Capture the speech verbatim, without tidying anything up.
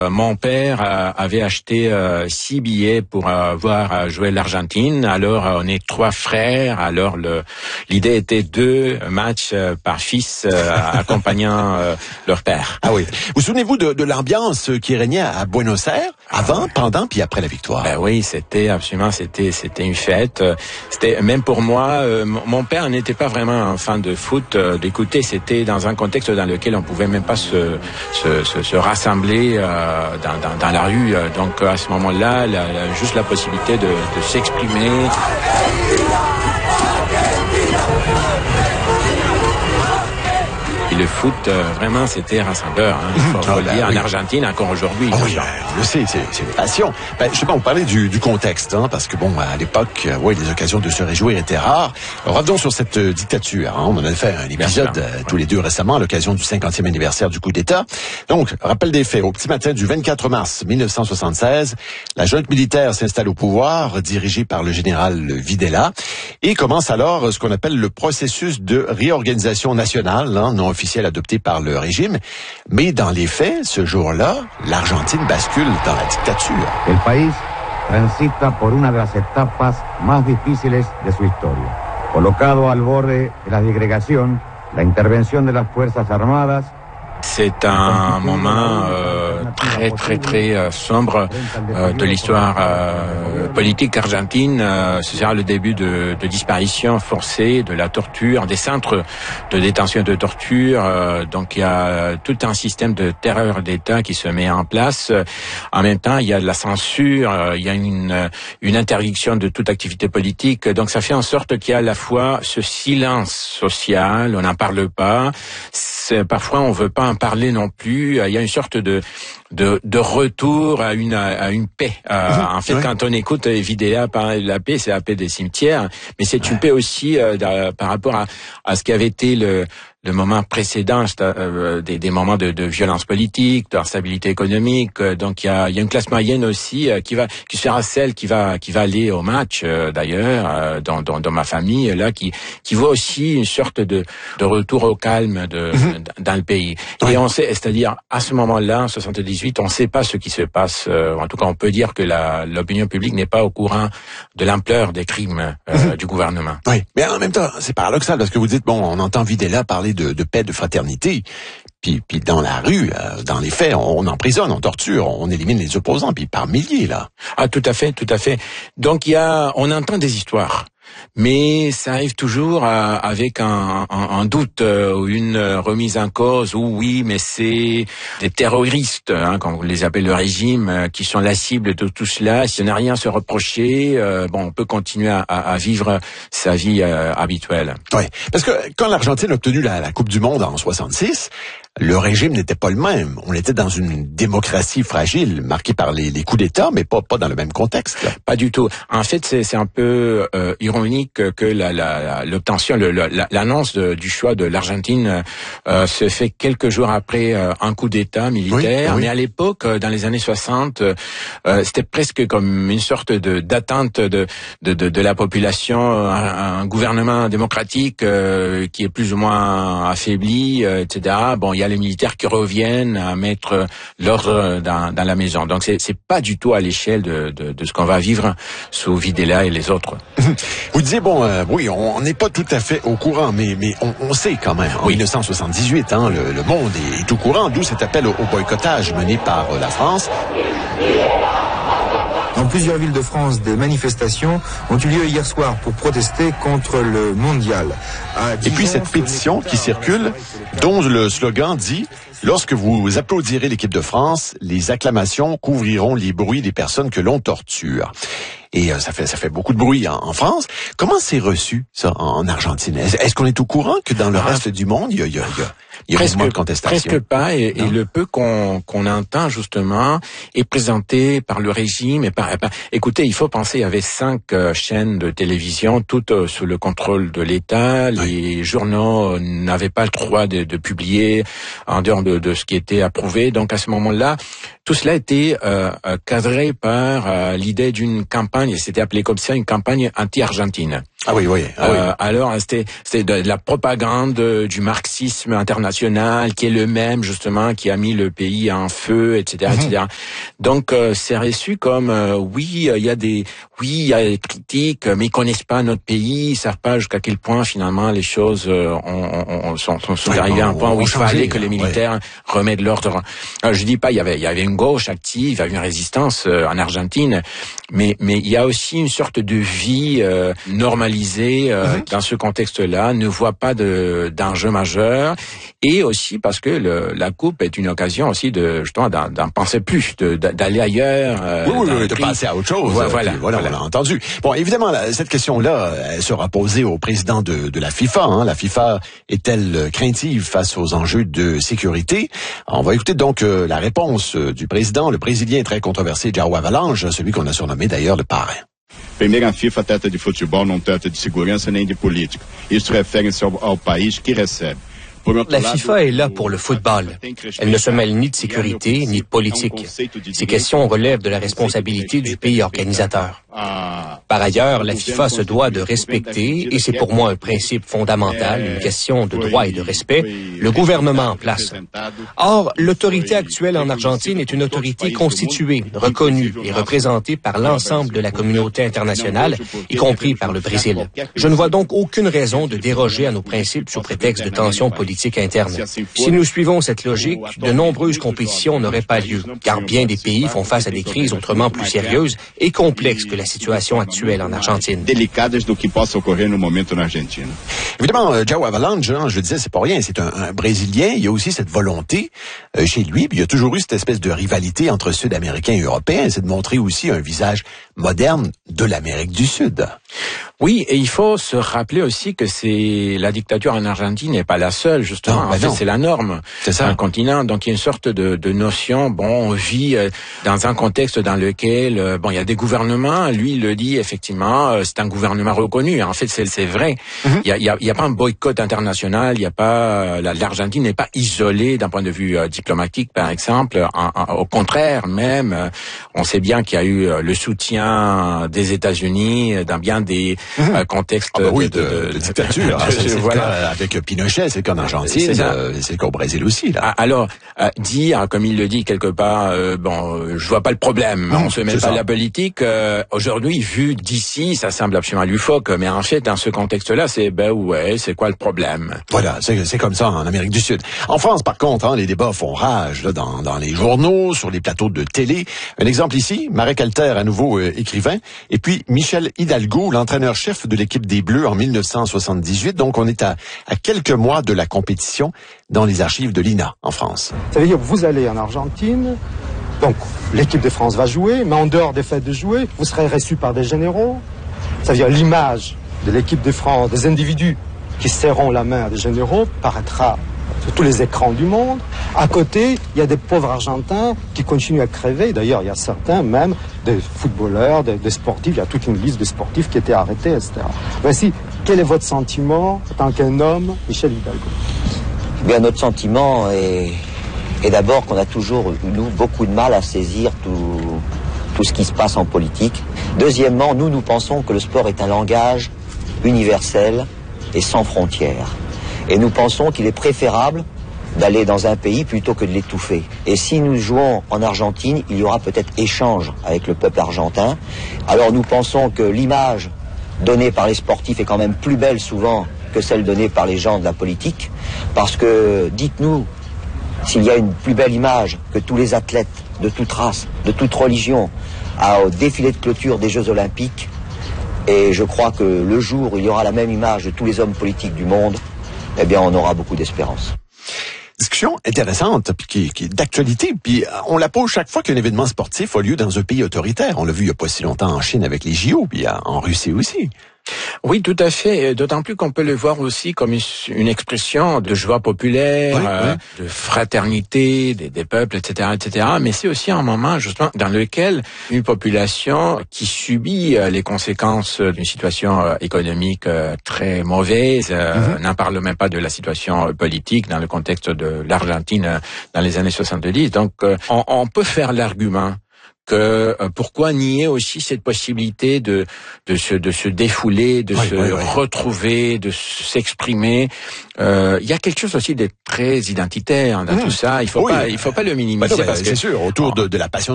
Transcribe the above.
Mon père euh, avait acheté euh, six billets pour euh, voir euh, jouer l'Argentine. Alors euh, on est trois frères. Alors le l'idée était deux matchs euh, par fils euh, accompagnant euh, leur père. Ah oui. Vous souvenez-vous de, de l'ambiance qui régnait à Buenos Aires avant, pendant, puis après la victoire? Ben oui, c'était absolument, c'était c'était une fête. C'était même pour moi. Euh, mon père n'était pas vraiment un fan de foot. Euh, d'écouter, c'était dans un contexte dans lequel on pouvait même pas se se, se, se rassembler. Euh, Dans, dans, dans la rue, donc à ce moment-là, la, la, juste la possibilité de, de s'exprimer. Et le foot, euh, vraiment, c'était rassembleur. Hein. Il faut ah, le ben, dire, oui. en Argentine, encore aujourd'hui. Oh, oui, je le sais, c'est, c'est une passion. Ben, je sais pas, on parlait du, du contexte, hein, parce que bon, à l'époque, euh, ouais, les occasions de se réjouir étaient rares. Alors, revenons sur cette euh, dictature. Hein. On en a fait un épisode euh, tous les deux récemment à l'occasion du cinquantième anniversaire du coup d'État. Donc, rappel des faits. Au petit matin du vingt-quatre mars mille neuf cent soixante-seize, la junte militaire s'installe au pouvoir, dirigée par le général Videla, et commence alors ce qu'on appelle le processus de réorganisation nationale, hein, non officiel adopté par le régime. Mais dans les faits, ce jour-là, l'Argentine bascule dans la dictature. El país transita por una de las etapas más difíciles de su historia. Colocado al borde de la disgregación, la intervención de las Fuerzas Armadas. C'est un moment euh, très très très euh, sombre euh, de l'histoire euh, politique argentine. Euh, ce sera le début de, de disparition forcée, de la torture, des centres de détention et de torture. Euh, donc il y a tout un système de terreur d'État qui se met en place. En même temps, il y a de la censure, euh, il y a une, une interdiction de toute activité politique. Donc ça fait en sorte qu'il y a à la fois ce silence social, on n'en parle pas. C'est, parfois on veut pas en parler non plus. Il y a une sorte de de, de retour à une à une paix. Euh, mmh, en fait, ouais. Quand on écoute Videla parler de la paix, c'est la paix des cimetières, mais c'est ouais. une paix aussi euh, par rapport à, à ce qu'avait été le le moment précédent, euh, des, des moments de, de violence politique, d'instabilité économique. Donc il y a, il y a une classe moyenne aussi euh, qui va, qui sera celle qui va, qui va aller au match euh, d'ailleurs, euh, dans, dans, dans ma famille là, qui, qui voit aussi une sorte de, de retour au calme de, mmh. dans le pays. Oui. Et on sait, c'est-à-dire à ce moment-là, en soixante-dix-huit, on ne sait pas ce qui se passe. Euh, en tout cas, on peut dire que la, l'opinion publique n'est pas au courant de l'ampleur des crimes euh, mmh. du gouvernement. Oui, mais en même temps, c'est paradoxal parce que vous dites bon, on entend Videla parler De, de paix, de fraternité, puis, puis dans la rue, euh, dans les faits, on, on emprisonne, on torture, on élimine les opposants, puis par milliers là. Ah, tout à fait, tout à fait. Donc il y a, on entend des histoires. Mais ça arrive toujours à, avec un, un, un doute euh, ou une remise en cause. Ou oui, mais c'est des terroristes, hein, quand on les appelle le régime, euh, qui sont la cible de tout cela. Si on n'a rien à se reprocher, euh, bon, on peut continuer à, à vivre sa vie euh, habituelle. Oui, parce que quand l'Argentine a obtenu la, la Coupe du Monde en soixante-six, le régime n'était pas le même. On était dans une démocratie fragile, marquée par les, les coups d'État, mais pas, pas dans le même contexte. Là. Pas du tout. En fait, c'est, c'est un peu euh, ironique que la, la, l'obtention, le, la, l'annonce de, du choix de l'Argentine euh, se fait quelques jours après euh, un coup d'État militaire. Oui, oui. Mais à l'époque, dans les années soixante, euh, c'était presque comme une sorte de d'attente de de, de, de la population, un, un gouvernement démocratique euh, qui est plus ou moins affaibli, euh, et cetera. Bon, il y a les militaires qui reviennent à mettre l'ordre dans, dans la maison. Donc c'est, c'est pas du tout à l'échelle de, de, de ce qu'on va vivre sous Videla et les autres. Vous disiez bon, euh, oui, on n'est pas tout à fait au courant, mais mais on, on sait quand même. En oui. dix-neuf cent soixante-dix-huit, hein, le, le monde est, est au courant, d'où cet appel au, au boycottage mené par euh, la France. Dans plusieurs villes de France, des manifestations ont eu lieu hier soir pour protester contre le mondial. Et puis cette pétition qui circule, dont le slogan dit « Lorsque vous applaudirez l'équipe de France, les acclamations couvriront les bruits des personnes que l'on torture ». Et euh, ça fait ça fait beaucoup de bruit en, en France. Comment c'est reçu, ça, en, en Argentine? Est-ce, est-ce qu'on est au courant que dans le ah, reste du monde, il y a, il y a, il y a, il y a presque, de contestation? Presque pas. Et, et le peu qu'on, qu'on entend, justement, est présenté par le régime. Et par, par, écoutez, il faut penser, il y avait cinq euh, chaînes de télévision, toutes euh, sous le contrôle de l'État. Les oui. journaux n'avaient pas le droit de, de publier en dehors de, de ce qui était approuvé. Donc, à ce moment-là, tout cela était euh, cadré par euh, l'idée d'une campagne, et c'était appelé comme ça, une campagne anti-argentine. Ah oui, oui. Ah oui. Euh, alors, c'était, c'était de la propagande du marxisme international, qui est le même, justement, qui a mis le pays en feu, et cetera, mm-hmm. et cetera. Donc, euh, c'est reçu comme, euh, oui, il y a des, oui, il y a des critiques, mais ils connaissent pas notre pays, ils savent pas jusqu'à quel point, finalement, les choses euh, on, on, sont, sont, sont ouais, arrivées à un point où il fallait que les militaires ouais. remettent l'ordre. Alors, je dis pas, il y avait, il y avait une gauche active, il y avait une résistance euh, en Argentine, mais, mais il y a aussi une sorte de vie euh, normalisée. Euh, mmh. Dans ce contexte-là, ne voit pas de, d'enjeu majeur, et aussi parce que le, la coupe est une occasion aussi de justement d'en, d'en penser plus, de, d'aller ailleurs. Euh, oui, oui, oui de passer à autre chose. Voilà, voilà, voilà, voilà, on l'a entendu. Bon, évidemment, là, cette question-là, elle sera posée au président de, de la FIFA. Hein. La FIFA est-elle craintive face aux enjeux de sécurité? On va écouter donc euh, la réponse du président, le Brésilien très controversé João Havelange, celui qu'on a surnommé d'ailleurs le parrain. Primeiro, a FIFA trata de futebol, não trata de segurança nem de política. Isso refere-se ao, ao país que recebe. La FIFA est là pour le football. Elle ne se mêle ni de sécurité, ni de politique. Ces questions relèvent de la responsabilité du pays organisateur. Par ailleurs, la FIFA se doit de respecter, et c'est pour moi un principe fondamental, une question de droit et de respect, le gouvernement en place. Or, l'autorité actuelle en Argentine est une autorité constituée, reconnue et représentée par l'ensemble de la communauté internationale, y compris par le Brésil. Je ne vois donc aucune raison de déroger à nos principes sous prétexte de tensions politiques interne. Si nous suivons cette logique, de nombreuses compétitions n'auraient pas lieu, car bien des pays font face à des crises autrement plus sérieuses et complexes que la situation actuelle en Argentine. Évidemment, euh, João Havelange, hein, je le disais, c'est pas rien, c'est un, un Brésilien, il y a aussi cette volonté euh, chez lui, puis il y a toujours eu cette espèce de rivalité entre Sud-Américains et Européens, c'est de montrer aussi un visage moderne de l'Amérique du Sud. Oui, et il faut se rappeler aussi que c'est la dictature en Argentine n'est pas la seule, justement. Non, en fait, non. C'est la norme. C'est ça. Un continent. Donc, il y a une sorte de, de notion. Bon, on vit euh, dans un contexte dans lequel, euh, bon, il y a des gouvernements. Lui, il le dit effectivement. Euh, c'est un gouvernement reconnu. En fait, c'est, c'est vrai. Mm-hmm. Il y a, il y a, il y a pas un boycott international. Il y a pas. La, L'Argentine n'est pas isolée d'un point de vue euh, diplomatique, par exemple. En, en, au contraire, même, euh, on sait bien qu'il y a eu euh, le soutien des États-Unis dans bien des Mmh. Euh, contexte ah bah oui, de, de, de, de, de dictature. Ah, c'est, c'est voilà. Le cas avec Pinochet, c'est qu'en Argentine, c'est, euh, c'est qu'au Brésil aussi. Là. Alors, euh, dire, comme il le dit quelque part, euh, bon, euh, je vois pas le problème, mmh, on se met pas à la politique. Euh, aujourd'hui, vu d'ici, ça semble absolument loufoque, mais en fait, dans ce contexte-là, c'est ben ouais, c'est quoi le problème? Voilà, c'est, c'est comme ça en Amérique du Sud. En France, par contre, hein, les débats font rage là, dans, dans les journaux, sur les plateaux de télé. Un exemple ici, Marek Alter, à nouveau euh, écrivain, et puis Michel Hidalgo, l'entraîneur chef de l'équipe des Bleus en dix-neuf cent soixante-dix-huit. Donc, on est à, à quelques mois de la compétition dans les archives de l'I N A en France. Ça veut dire que vous allez en Argentine, donc l'équipe de France va jouer, mais en dehors des faits de jouer, vous serez reçu par des généraux. Ça veut dire l'image de l'équipe de France, des individus qui serront la main à des généraux, paraîtra sur tous les écrans du monde. À côté, il y a des pauvres Argentins qui continuent à crever. D'ailleurs, il y a certains, même des footballeurs, des, des sportifs, il y a toute une liste de sportifs qui étaient arrêtés, et cetera. Voici, quel est votre sentiment en tant qu'un homme, Michel Hidalgo? Bien, notre sentiment est, est d'abord qu'on a toujours, nous, beaucoup de mal à saisir tout, tout ce qui se passe en politique. Deuxièmement, nous, nous pensons que le sport est un langage universel et sans frontières. Et nous pensons qu'il est préférable d'aller dans un pays plutôt que de l'étouffer. Et si nous jouons en Argentine, il y aura peut-être échange avec le peuple argentin. Alors nous pensons que l'image donnée par les sportifs est quand même plus belle souvent que celle donnée par les gens de la politique. Parce que, dites-nous, s'il y a une plus belle image que tous les athlètes de toute race, de toute religion, au défilé de clôture des Jeux Olympiques, et je crois que le jour où il y aura la même image de tous les hommes politiques du monde, eh bien, on aura beaucoup d'espérance. Discussion intéressante, puis qui, qui est d'actualité, puis on la pose chaque fois qu'un événement sportif a lieu dans un pays autoritaire. On l'a vu il n'y a pas si longtemps en Chine avec les J O, puis en Russie aussi. Oui, tout à fait. D'autant plus qu'on peut le voir aussi comme une expression de joie populaire, oui, euh, oui. de fraternité des, des peuples, et cetera, et cetera. Mais c'est aussi un moment justement dans lequel une population qui subit les conséquences d'une situation économique très mauvaise, euh, mm-hmm. n'en parle même pas de la situation politique dans le contexte de l'Argentine dans les années soixante-dix. Donc, on, on peut faire l'argument que euh, pourquoi nier aussi cette possibilité de de se de se défouler, de oui, se oui, oui. retrouver, de s'exprimer. Euh, il y a quelque chose aussi de très identitaire dans mmh. tout ça. Il faut oui. pas il faut pas le minimiser bah non, bah, parce c'est que sûr autour de, de la passion